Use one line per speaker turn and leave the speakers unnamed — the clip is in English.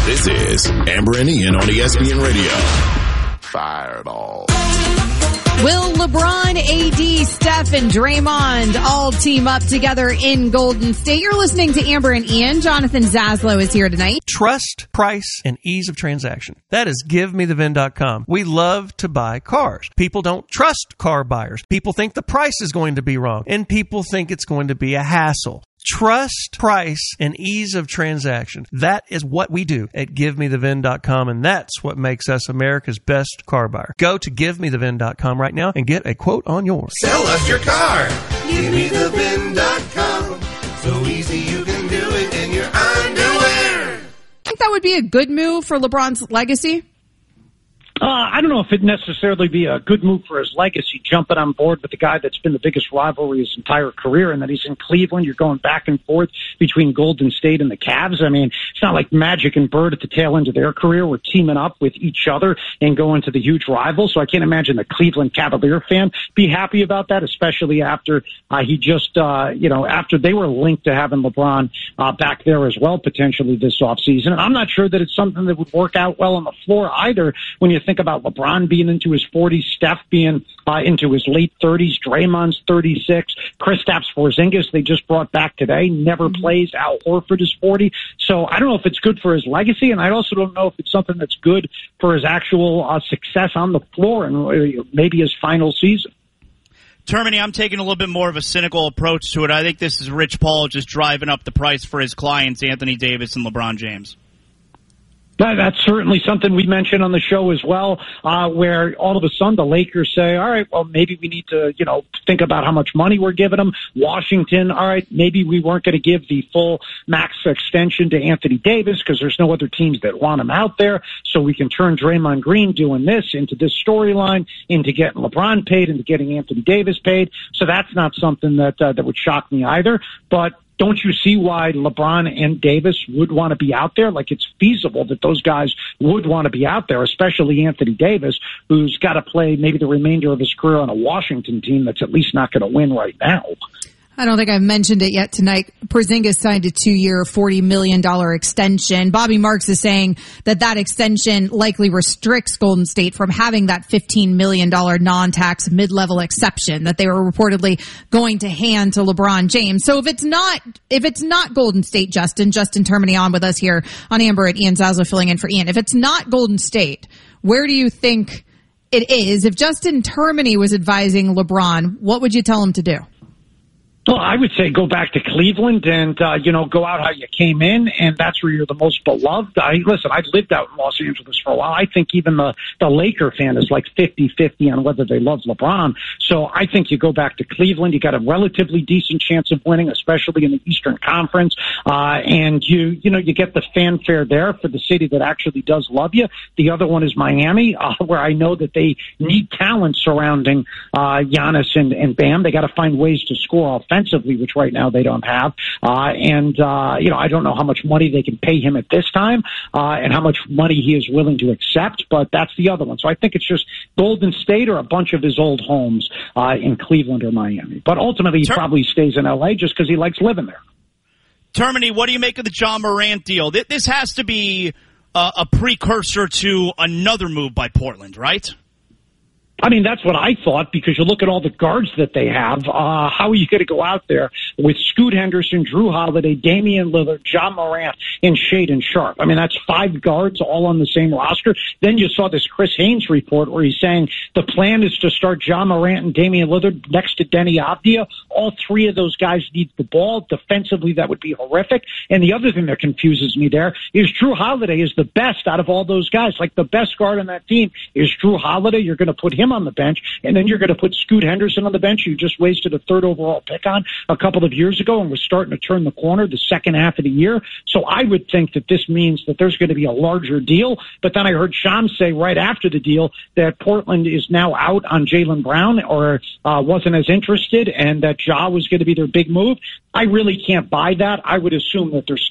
This is Amber and Ian on ESPN Radio. Fireball.
Will LeBron, AD, Steph, and Draymond all team up together in Golden State? You're listening to Amber and Ian. Jonathan Zaslow is here tonight.
Trust, price, and ease of transaction. That is GiveMeTheVin.com. We love to buy cars. People don't trust car buyers. People think the price is going to be wrong, and people think it's going to be a hassle. Trust, price, and ease of transaction. That is what we do at GiveMeTheVin.com, and that's what makes us America's best car buyer. Go to GiveMeTheVin.com right now and get a quote on yours.
Sell us your car. GiveMeTheVin.com. So easy you can do it in your underwear.
I think that would be a good move for LeBron's legacy.
I don't know if it'd necessarily be a good move for his legacy, jumping on board with the guy that's been the biggest rivalry his entire career, and that he's in Cleveland. You're going back and forth between Golden State and the Cavs. I mean, it's not like Magic and Bird at the tail end of their career were teaming up with each other and going to the huge rival. So I can't imagine the Cleveland Cavalier fan be happy about that, especially after he just, after they were linked to having LeBron back there as well, potentially this offseason. And I'm not sure that it's something that would work out well on the floor either when you think about LeBron being into his 40s, Steph being into his late 30s, Draymond's 36, Kristaps Porzingis they just brought back today, never plays. Al Horford is 40. So I don't know if it's good for his legacy, and I also don't know if it's something that's good for his actual success on the floor and maybe his final season.
Termini, I'm taking a little bit more of a cynical approach to it. I think this is Rich Paul just driving up the price for his clients, Anthony Davis and LeBron James.
That's certainly something we mentioned on the show as well, where all of a sudden the Lakers say, all right, well, maybe we need to, think about how much money we're giving them. Washington, all right, maybe we weren't going to give the full max extension to Anthony Davis because there's no other teams that want him out there. So we can turn Draymond Green doing this into this storyline, into getting LeBron paid, into getting Anthony Davis paid. So that's not something that would shock me either. But don't you see why LeBron and Davis would want to be out there? Like, it's feasible that those guys would want to be out there, especially Anthony Davis, who's got to play maybe the remainder of his career on a Washington team that's at least not going to win right now.
I don't think I've mentioned it yet tonight. Porzingis signed a 2-year, $40 million extension. Bobby Marks is saying that extension likely restricts Golden State from having that $15 million non-tax mid-level exception that they were reportedly going to hand to LeBron James. So if it's not Golden State, Justin Termini on with us here on Amber at Ian Zaslow filling in for Ian. If it's not Golden State, where do you think it is? If Justin Termini was advising LeBron, what would you tell him to do?
Well, I would say go back to Cleveland and, go out how you came in, and that's where you're the most beloved. I've lived out in Los Angeles for a while. I think even the Laker fan is like 50-50 on whether they love LeBron. So I think you go back to Cleveland. You got a relatively decent chance of winning, especially in the Eastern Conference. And you get the fanfare there for the city that actually does love you. The other one is Miami, where I know that they need talent surrounding Giannis and Bam. They got to find ways to score offensively, which right now they don't have. I don't know how much money they can pay him at this time and how much money he is willing to accept, but that's the other one. So I think it's just Golden State or a bunch of his old homes in Cleveland or Miami. But ultimately, he probably stays in L.A. just because he likes living there.
Termini, what do you make of the John Morant deal? This has to be a precursor to another move by Portland, right?
I mean, that's what I thought, because you look at all the guards that they have. How are you going to go out there with Scoot Henderson, Drew Holiday, Damian Lillard, John Morant, and Shaedon Sharpe? I mean, that's 5 guards all on the same roster. Then you saw this Chris Haynes report where he's saying the plan is to start John Morant and Damian Lillard next to Denny Avdia. All 3 of those guys need the ball. Defensively, that would be horrific. And the other thing that confuses me there is Drew Holiday is the best out of all those guys. Like, the best guard on that team is Drew Holiday. You're going to put him on the bench, and then you're going to put Scoot Henderson on the bench. You just wasted a 3rd overall pick on a couple of years ago, and we're starting to turn the corner the second half of the year. So I would think that this means that there's going to be a larger deal. But then I heard Shams say right after the deal that Portland is now out on Jaylen Brown, or wasn't as interested, and that Ja was going to be their big move. I really can't buy that. I would assume that they're